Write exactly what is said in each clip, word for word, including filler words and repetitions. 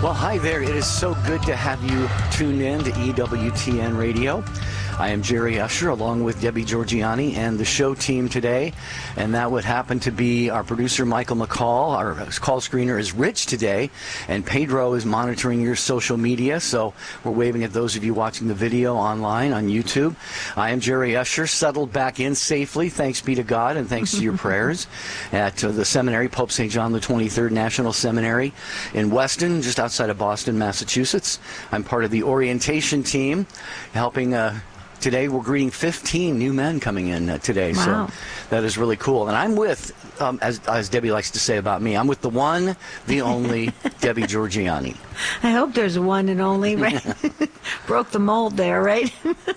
Well, hi there. It is so good to have you tuned in to E W T N Radio. I am Jerry Usher, along with Debbie Georgiani and the show team today. And that would happen to be our producer, Michael McCall. Our call screener is Rich today. And Pedro is monitoring your social media. So we're waving at those of you watching the video online on YouTube. I am Jerry Usher, settled back in safely, thanks be to God, and thanks to your prayers, at uh, the seminary, Pope Saint John the twenty-third National Seminary in Weston, just outside of Boston, Massachusetts. I'm part of the orientation team, helping... Uh, Today we're greeting fifteen new men coming in uh, today, wow. So that is really cool. And I'm with, um, as, as Debbie likes to say about me, I'm with the one, the only Debbie Georgiani. I hope there's one and only, right? Broke the mold there, right?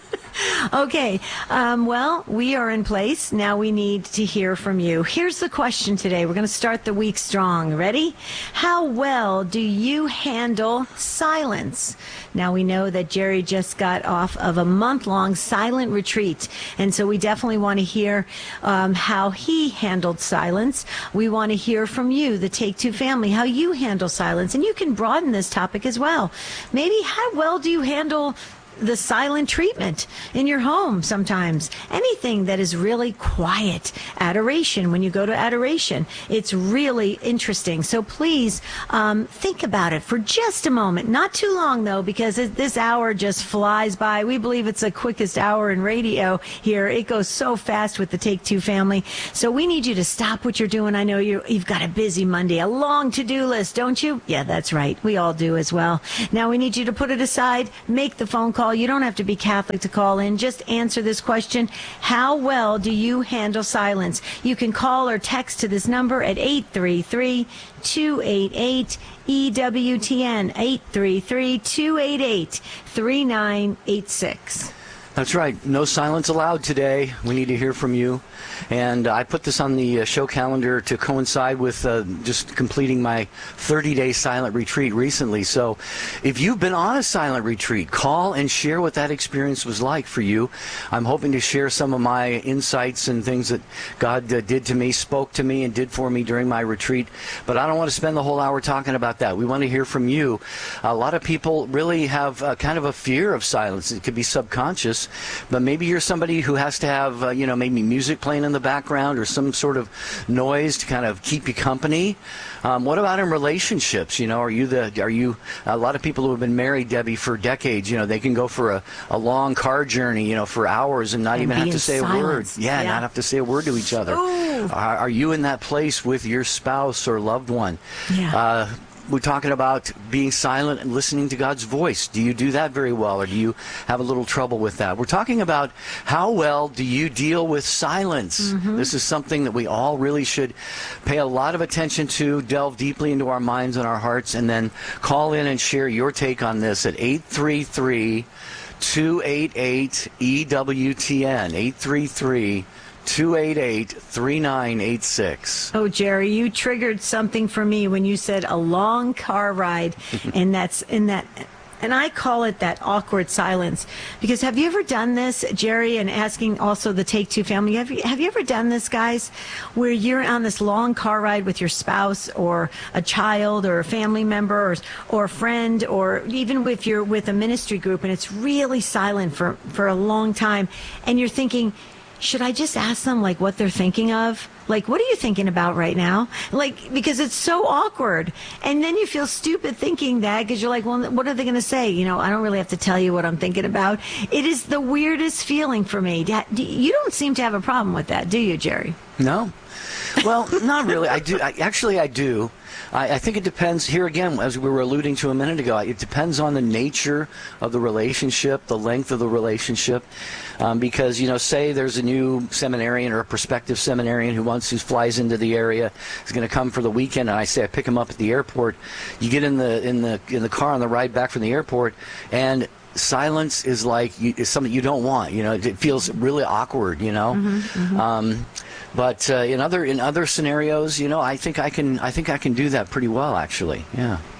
Okay, um, well, we are in place. Now we need to hear from you. Here's the question today. We're going to start the week strong. Ready? How well do you handle silence? Now we know that Jerry just got off of a month-long silent retreat, and so we definitely want to hear um, how he handled silence. We want to hear from you, the Take Two family, how you handle silence, and you can broaden this topic as well. Maybe how well do you handle the silent treatment in your home sometimes? Anything that is really quiet. Adoration, when you go to adoration, it's really interesting. So please um, think about it for just a moment. Not too long, though, because it, this hour just flies by. We believe it's the quickest hour in radio here. It goes so fast with the Take Two family. So we need you to stop what you're doing. I know you you've got a busy Monday, a long to-do list, don't you? Yeah, that's right. We all do as well. Now we need you to put it aside, make the phone call. You don't have to be Catholic to call in. Just answer this question. How well do you handle silence? You can call or text to this number at eight three three, two eight eight, E W T N, eight three three, two eight eight, three nine eight six. That's right. No silence allowed today. We need to hear from you. And uh, I put this on the uh, show calendar to coincide with uh, just completing my thirty-day silent retreat recently. So if you've been on a silent retreat, call and share what that experience was like for you. I'm hoping to share some of my insights and things that God uh, did to me, spoke to me, and did for me during my retreat. But I don't want to spend the whole hour talking about that. We want to hear from you. A lot of people really have uh, kind of a fear of silence. It could be subconscious. But maybe you're somebody who has to have, uh, you know, maybe music playing in the background or some sort of noise to kind of keep you company. Um, what about in relationships? You know, are you the, are you, a lot of people who have been married, Debbie, for decades, you know, they can go for a, a long car journey, you know, for hours and not and even have to say silence. a word. Yeah, yeah, not have to say a word to each other. Are, are you in that place with your spouse or loved one? Yeah. Uh, We're talking about being silent and listening to God's voice. Do you do that very well, or do you have a little trouble with that? We're talking about how well do you deal with silence. Mm-hmm. This is something that we all really should pay a lot of attention to, delve deeply into our minds and our hearts, and then call in and share your take on this at eight three three, two eight eight, E W T N, eight three three, two eight eight, three nine eight six. Oh, Jerry, you triggered something for me when you said a long car ride, and that's in that, and I call it that awkward silence. Because have you ever done this, Jerry, and asking also the Take Two family, have you, have you ever done this, guys, where you're on this long car ride with your spouse or a child or a family member or, or a friend, or even if you're with a ministry group and it's really silent for, for a long time, and you're thinking, should I just ask them, like, what they're thinking of? Like, what are you thinking about right now? Like, because it's so awkward. And then you feel stupid thinking that because you're like, well, what are they going to say? You know, I don't really have to tell you what I'm thinking about. It is the weirdest feeling for me. You don't seem to have a problem with that, do you, Jerry? No. Well, not really. I do. I, actually, I do. I, I think it depends, here again, as we were alluding to a minute ago, it depends on the nature of the relationship, the length of the relationship. Um, because, you know, say there's a new seminarian or a prospective seminarian who wants, who flies into the area, is going to come for the weekend, and I say I pick him up at the airport. You get in the in the in the car on the ride back from the airport, and silence is like you, is something you don't want. You know, it feels really awkward. You know. Mm-hmm, mm-hmm. Um, But uh, in other in other scenarios, you know, I think I can I think I can do that pretty well, actually. Yeah.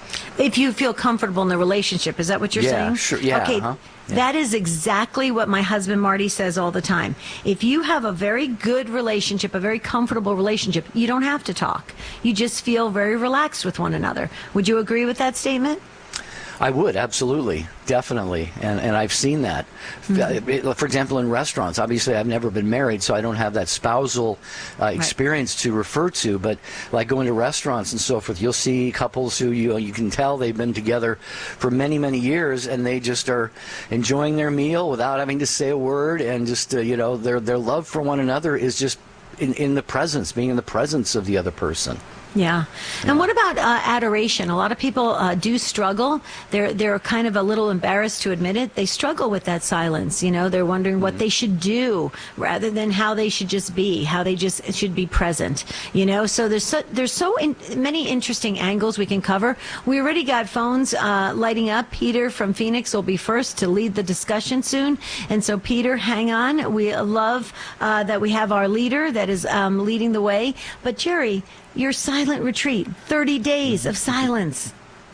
If you feel comfortable in the relationship, is that what you're Yeah, saying? sure, yeah, Okay, uh-huh, yeah. that is exactly what my husband Marty says all the time. If you have a very good relationship, a very comfortable relationship, you don't have to talk. You just feel very relaxed with one another. Would you agree with that statement? I would, absolutely, definitely, and and I've seen that. Mm-hmm. For example, in restaurants, obviously I've never been married, so I don't have that spousal uh, experience right. to refer to, but like going to restaurants and so forth, you'll see couples who you you can tell they've been together for many, many years, and they just are enjoying their meal without having to say a word, and just, uh, you know, their, their love for one another is just in, in the presence, being in the presence of the other person. Yeah. Yeah. And what about uh, adoration? A lot of people uh, do struggle. They're they're kind of a little embarrassed to admit it. They struggle with that silence. You know, they're wondering mm-hmm. what they should do rather than how they should just be, how they just should be present. You know, so there's so, there's so in, many interesting angles we can cover. We already got phones uh, lighting up. Peter from Phoenix will be first to lead the discussion soon. And so, Peter, hang on. We love uh, that we have our leader that is um, leading the way. But, Jerry, your silent retreat, thirty days of silence.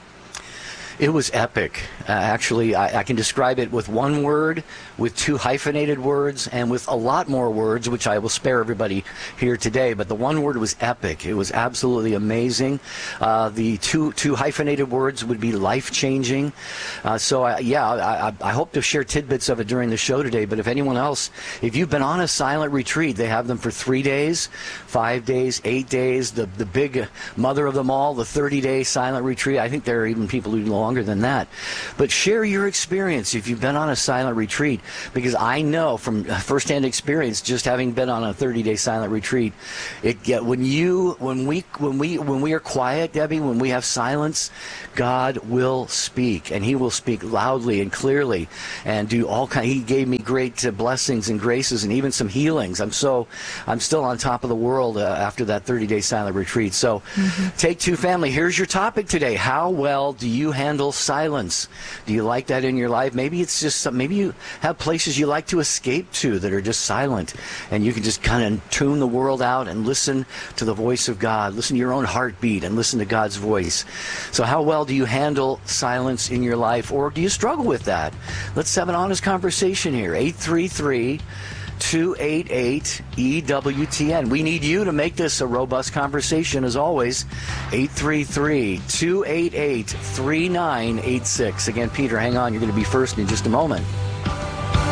It was epic. Uh, actually, I, I can describe it with one word, with two hyphenated words, and with a lot more words, which I will spare everybody here today. But the one word was epic. It was absolutely amazing. Uh, the two two hyphenated words would be life-changing. Uh, so, I, yeah, I, I hope to share tidbits of it during the show today. But if anyone else, if you've been on a silent retreat, they have them for three days, five days, eight days. The, the big mother of them all, the thirty-day silent retreat. I think there are even people who do longer than that. But share your experience if you've been on a silent retreat, because I know from firsthand experience, just having been on a thirty-day silent retreat, it get when you when we when we when we are quiet, Debbie, when we have silence, God will speak, and He will speak loudly and clearly, and do all kind. He gave me great uh, blessings and graces, and even some healings. I'm so I'm still on top of the world uh, after that thirty-day silent retreat. So, mm-hmm. Take Two family. Here's your topic today: how well do you handle silence? Do you like that in your life? Maybe it's just some, maybe you have places you like to escape to that are just silent, and you can just kind of tune the world out and listen to the voice of God, listen to your own heartbeat and listen to God's voice. So how well do you handle silence in your life, or do you struggle with that? Let's have an honest conversation here. eight three three, two eight eight, E W T N. We need you to make this a robust conversation, as always. eight three three, two eight eight, three nine eight six. Again, Peter, hang on. You're going to be first in just a moment.